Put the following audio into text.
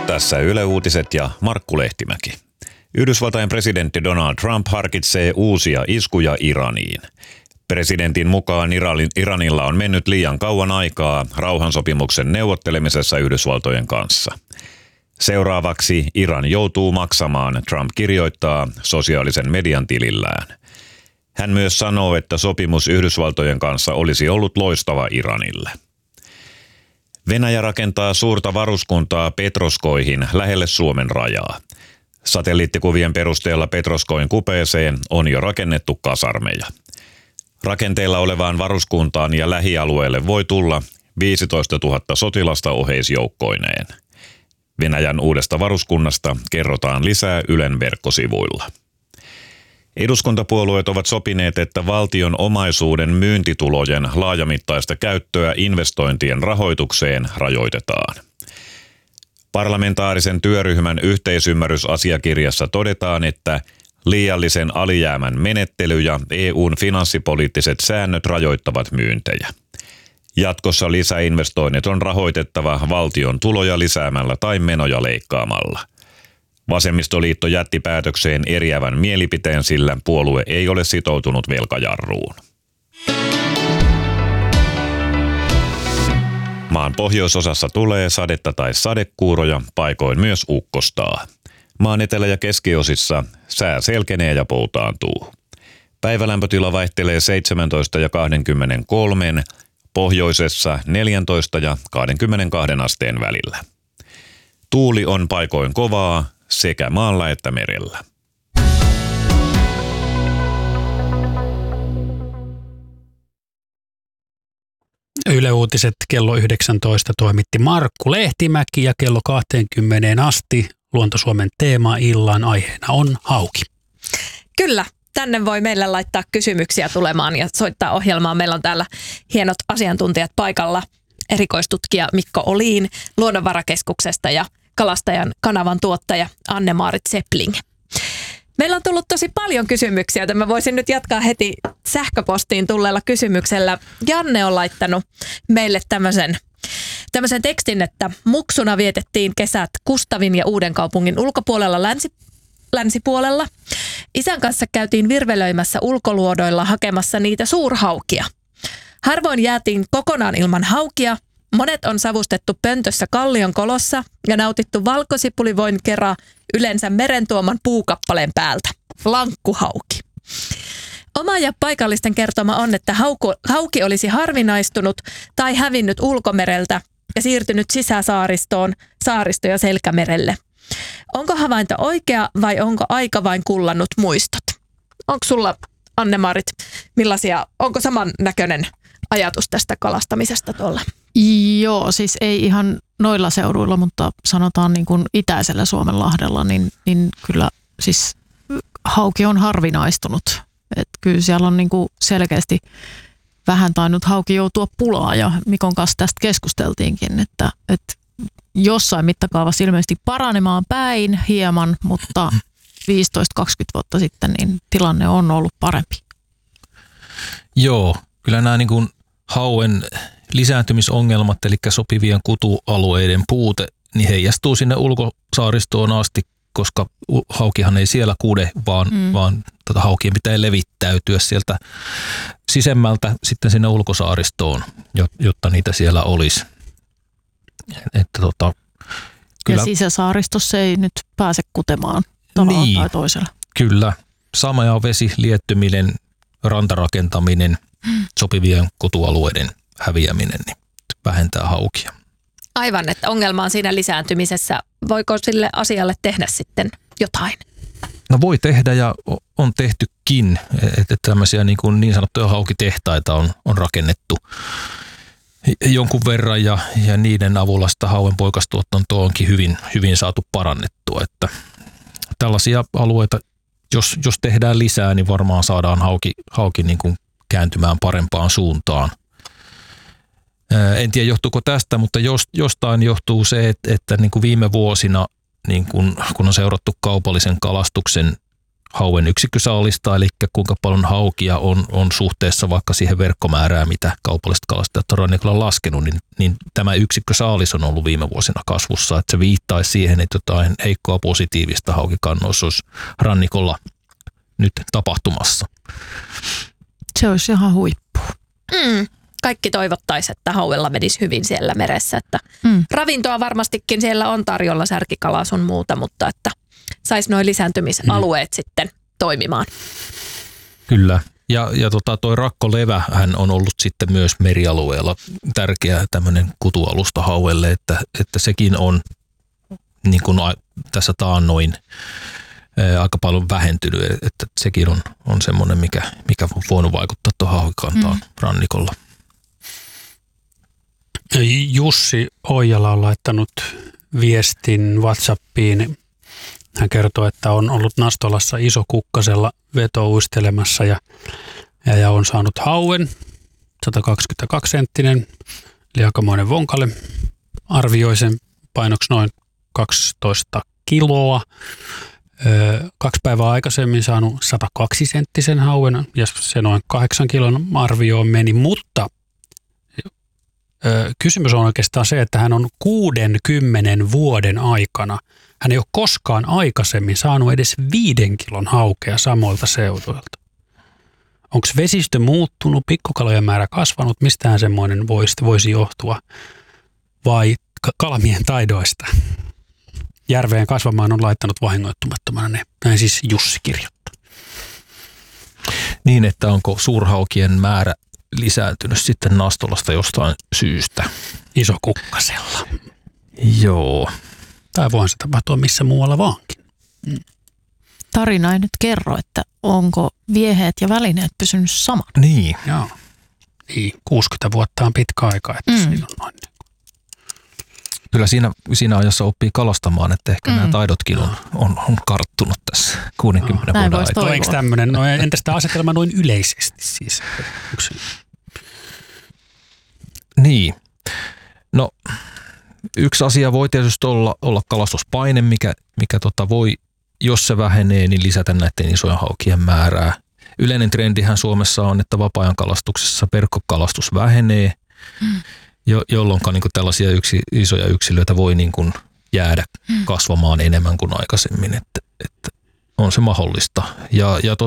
Tässä Yle Uutiset ja Markku Lehtimäki. Yhdysvaltain presidentti Donald Trump harkitsee uusia iskuja Iraniin. Presidentin mukaan Iranilla on mennyt liian kauan aikaa rauhansopimuksen neuvottelemisessa Yhdysvaltojen kanssa. Seuraavaksi Iran joutuu maksamaan, Trump kirjoittaa sosiaalisen median tilillään. Hän myös sanoo, että sopimus Yhdysvaltojen kanssa olisi ollut loistava Iranille. Venäjä rakentaa suurta varuskuntaa Petroskoihin lähelle Suomen rajaa. Satelliittikuvien perusteella Petroskoin kupeeseen on jo rakennettu kasarmeja. Rakenteilla olevaan varuskuntaan ja lähialueelle voi tulla 15 000 sotilasta oheisjoukkoineen. Venäjän uudesta varuskunnasta kerrotaan lisää Ylen verkkosivuilla. Eduskuntapuolueet ovat sopineet, että valtion omaisuuden myyntitulojen laajamittaista käyttöä investointien rahoitukseen rajoitetaan. Parlamentaarisen työryhmän yhteisymmärrysasiakirjassa todetaan, että liiallisen alijäämän menettely ja EU:n finanssipoliittiset säännöt rajoittavat myyntejä. Jatkossa lisäinvestoinnit on rahoitettava valtion tuloja lisäämällä tai menoja leikkaamalla. Vasemmistoliitto jätti päätökseen eriävän mielipiteen, sillä puolue ei ole sitoutunut velkajarruun. Maan pohjoisosassa tulee sadetta tai sadekuuroja, paikoin myös ukkostaa. Maan etelä- ja keskiosissa sää selkenee ja poutaantuu. Päivälämpötila vaihtelee 17 ja 23, pohjoisessa 14 ja 22 asteen välillä. Tuuli on paikoin kovaa sekä maalla että merellä. Yle Uutiset kello 19 toimitti Markku Lehtimäki ja kello 20 asti Luonto-Suomen teema-illan aiheena on hauki. Kyllä, tänne voi meille laittaa kysymyksiä tulemaan ja soittaa ohjelmaan. Meillä on täällä hienot asiantuntijat paikalla. Erikoistutkija Mikko Olin Luonnonvarakeskuksesta ja Kalastajan kanavan tuottaja Anne-Maarit Seppling. Meillä on tullut tosi paljon kysymyksiä, joten mä voisin nyt jatkaa heti sähköpostiin tulleella kysymyksellä. Janne on laittanut meille tämmöisen tekstin, että muksuna vietettiin kesät Kustavin ja Uudenkaupungin ulkopuolella länsipuolella. Isän kanssa käytiin virvelöimässä ulkoluodoilla hakemassa niitä suurhaukia. Harvoin jäätiin kokonaan ilman haukia. Monet on savustettu pöntössä kallion kolossa ja nautittu valkosipulivoin kera yleensä meren tuoman puukappaleen päältä. Lankkuhauki. Oma ja paikallisten kertoma on, että hauki olisi harvinaistunut tai hävinnyt ulkomereltä ja siirtynyt sisäsaaristoon, saaristo- ja selkämerelle. Onko havainto oikea vai onko aika vain kullannut muistot? Onko sulla, Anne-Maarit, onko samannäköinen ajatus tästä kalastamisesta tuolla? Joo, siis ei ihan noilla seuduilla, mutta sanotaan niin kuin itäisellä Suomenlahdella, niin kyllä siis hauki on harvinaistunut. Et kyllä siellä on niin kuin selkeästi vähän tainnut hauki joutua pulaan ja Mikon kanssa tästä keskusteltiinkin, että jossain mittakaavassa ilmeisesti paranemaan päin hieman, mutta 15-20 vuotta sitten niin tilanne on ollut parempi. Joo, kyllä nämä niin kuin hauen lisääntymisongelmat, eli sopivien kutualueiden puute, niin heijastuu sinne ulkosaaristoon asti, koska haukihan ei siellä kude, vaan haukien pitää levittäytyä sieltä sisemmältä sitten sinne ulkosaaristoon, jotta niitä siellä olisi. Että kyllä. Ja sisäsaaristossa ei nyt pääse kutemaan tavalla niin, tai toisella. Kyllä. Sama ja vesi, liettyminen, rantarakentaminen, sopivien kutualueiden häviäminen niin vähentää haukia. Aivan, että ongelma on siinä lisääntymisessä. Voiko sille asialle tehdä sitten jotain? No voi tehdä ja on tehtykin, että tämmöisiä niin sanottuja haukitehtaita on rakennettu jonkun verran ja niiden avulla sitä hauen poikastuotantoa onkin hyvin saatu parannettua. Että tällaisia alueita, jos tehdään lisää, niin varmaan saadaan hauki niin kuin kääntymään parempaan suuntaan. En tiedä johtuuko tästä, mutta jostain johtuu se, että niin kuin viime vuosina, niin kun on seurattu kaupallisen kalastuksen hauen yksikkösaalista, eli kuinka paljon haukia on suhteessa vaikka siihen verkkomäärään, mitä kaupalliset kalastajat on rannikolla laskenut, niin tämä yksikkösaalis on ollut viime vuosina kasvussa, että se viittaisi siihen, että jotain heikkoa positiivista haukikannoissa olisi rannikolla nyt tapahtumassa. Se olisi ihan huippu. Kaikki toivottaisi, että hauella menisi hyvin siellä meressä. Että ravintoa varmastikin siellä on tarjolla, särkikalaa sun muuta, mutta että saisi nuo lisääntymisalueet sitten toimimaan. Kyllä. Ja toi rakkolevä hän on ollut sitten myös merialueella tärkeä tämmöinen kutualusta hauelle, että sekin on niin kuin tässä taannoin aika paljon vähentynyt, että sekin on semmoinen, mikä on voinut vaikuttaa tuohon haukikantaan rannikolla. Jussi Oijala on laittanut viestin WhatsAppiin. Hän kertoo, että on ollut Nastolassa Isokukkasella vetouistelemassa ja on saanut hauen, 122-senttinen, eli aikamoinen vonkale. Arvioi sen painoksi noin 12 kiloa. 2 päivää aikaisemmin saanut 102-senttisen hauen ja se noin 8 kilon arvioon meni, mutta kysymys on oikeastaan se, että hän on 60 vuoden aikana, hän ei ole koskaan aikaisemmin saanut edes 5 kilon haukea samoilta seuduilta. Onko vesistö muuttunut, pikkukalojen määrä kasvanut, mistään semmoinen voisi johtua vai kalamien taidoista? Järveen kasvamaan on laittanut vahingoittumattomana ne. Näin siis Jussi kirjoittaa. Niin, että onko suurhaukien määrä lisääntynyt sitten Nastolasta jostain syystä? Isokukkasella. Joo. Tai voihan se tapahtua missä muualla vaankin. Tarina ei nyt kerro, että onko vieheet ja välineet pysynyt saman. Niin. Joo. Niin, 60 vuotta on pitkä aika, että siinä on noin. Kyllä siinä ajassa oppii kalastamaan, että ehkä nämä taidotkin on karttunut tässä 60 vuoden aikana. Eikö tämmöinen, no entäs tämä asetelma noin yleisesti siis? Niin. No yksi asia voi tietysti olla kalastuspaine, mikä voi, jos se vähenee, niin lisätä näiden isojen haukien määrää. Yleinen trendihän Suomessa on, että vapaa-ajan kalastuksessa verkkokalastus vähenee, jolloin niin tällaisia isoja yksilöitä voi niin kuin jäädä kasvamaan enemmän kuin aikaisemmin, että on se mahdollista. Ja